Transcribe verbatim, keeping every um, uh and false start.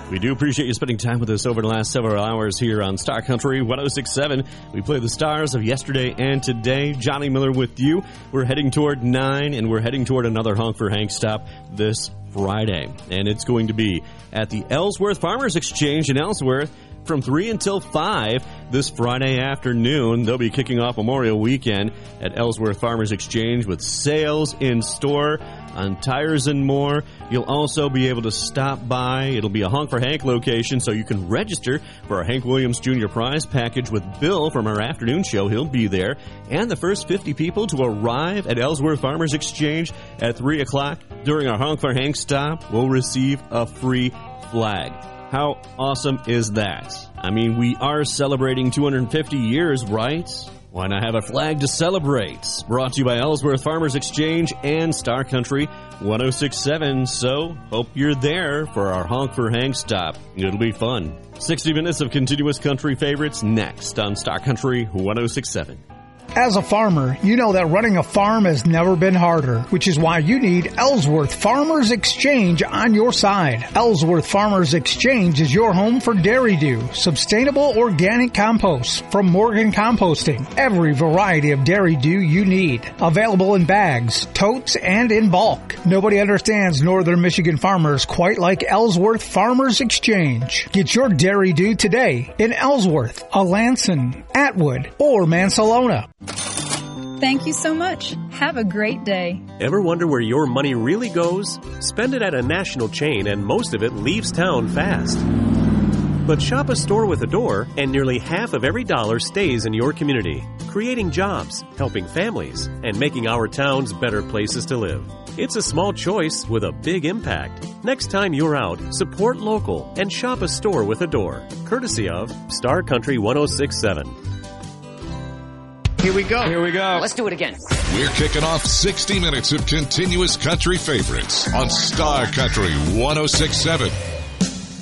We do appreciate you spending time with us over the last several hours here on Star Country one oh six point seven. We play the stars of yesterday and today. Johnny Miller with you. We're heading toward nine, and we're heading toward another Honk for Hank stop this Friday. And it's going to be at the Ellsworth Farmers Exchange in Ellsworth from three until five this Friday afternoon. They'll be kicking off Memorial Weekend at Ellsworth Farmers Exchange with sales in store on tires and more. You'll also be able to stop by. It'll be a Honk for Hank location, so you can register for our Hank Williams Junior prize package with Bill from our afternoon show. He'll be there. And the first fifty people to arrive at Ellsworth Farmers Exchange at three o'clock during our Honk for Hank stop will receive a free flag. How awesome is that? I mean, we are celebrating two hundred fifty years, right? Why not have a flag to celebrate? Brought to you by Ellsworth Farmers Exchange and Star Country one oh six point seven. So, hope you're there for our Honk for Hank stop. It'll be fun. sixty minutes of continuous country favorites next on Star Country one oh six point seven. As a farmer, you know that running a farm has never been harder, which is why you need Ellsworth Farmers Exchange on your side. Ellsworth Farmers Exchange is your home for Dairy Dew, sustainable organic compost from Morgan Composting. Every variety of Dairy Dew you need. Available in bags, totes, and in bulk. Nobody understands northern Michigan farmers quite like Ellsworth Farmers Exchange. Get your Dairy Dew today in Ellsworth, Alanson, Atwood, or Mansalona. Thank you so much. Have a great day. Ever wonder where your money really goes? Spend it at a national chain and most of it leaves town fast. But shop a store with a door and nearly half of every dollar stays in your community, creating jobs, helping families, and making our towns better places to live. It's a small choice with a big impact. Next time you're out, support local and shop a store with a door, courtesy of Star Country one oh six point seven. Here we go. Here we go. Let's do it again. We're kicking off sixty minutes of continuous country favorites on Star Country one oh six point seven.